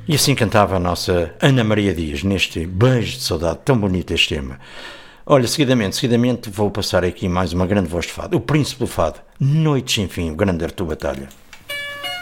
E assim cantava a nossa Ana Maria Dias, neste beijo de saudade, tão bonito este tema. Olha, seguidamente vou passar aqui mais uma grande voz de fado, o príncipe do fado, Noites sem fim, o grande Artur Batalha.